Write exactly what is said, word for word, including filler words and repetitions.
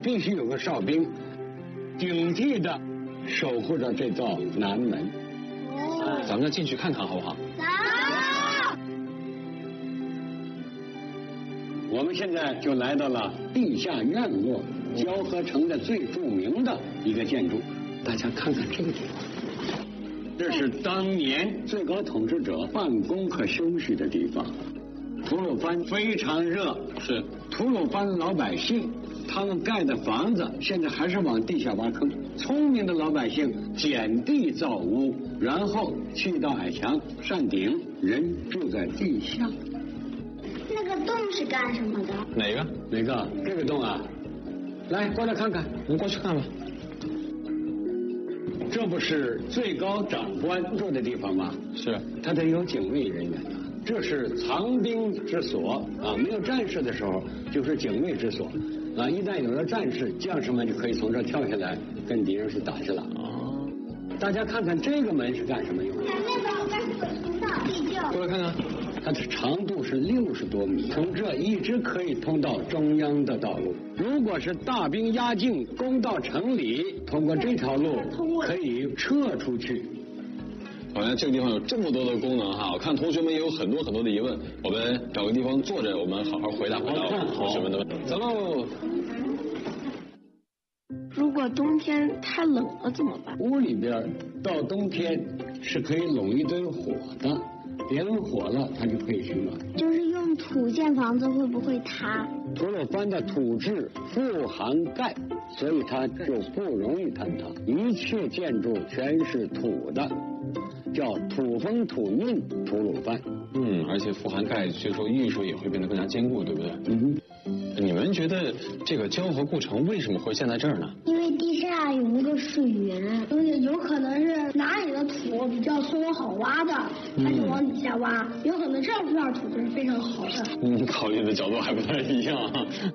必须有个哨兵，警惕的守护着这道南门。 哦，咱们进去看看好不好？ 走。 我们现在就来到了地下院落，交河城的最著名的一个建筑。大家看看这个地方，这是当年最高统治者办公和休息的地方。吐鲁番非常热， 是吐鲁番老百姓他们盖的房子现在还是往地下挖坑。聪明的老百姓捡地造屋，然后砌到矮墙上顶，人住在地下。 那个洞是干什么的？ 哪个？ 哪个？这个洞啊！来，过来看看。 我们过去看吧。 这不是最高长官住的地方吗？ 是， 他得有警卫人员的。这是藏兵之所啊！没有战士的时候，就是警卫之所啊！一旦有了战士，将士们就可以从这跳下来，跟敌人去打去了。哦，大家看看这个门是干什么用的？ 那边应该是个通道，地窖。 过来看看。 它的长度是六十多米，从这一直可以通到中央的道路。如果是大兵压境攻到城里，通过这条路可以撤出去。 好像这个地方有这么多的功能哈，我看同学们也有很多很多的疑问，我们找个地方坐着，我们好好回答回答同学们的问题。走喽。 如果冬天太冷了怎么办？ 屋里边到冬天是可以拢一堆火的。点火了，它就可以取暖。 就是用土建房子会不会塌？ 吐鲁番的土质富含钙，所以它就不容易坍塌。一切建筑全是土的，叫土风土韵吐鲁番。 嗯，而且富含钙，所以说艺术也会变得更加坚固，对不对？ 嗯。 你们觉得这个交河故城为什么会建在这儿呢？ 因为地下有那个水源， 所以有可能是哪里的土比较松好挖的，它就往底下挖。有可能这片土就是非常好的。 嗯，考虑的角度还不太一样。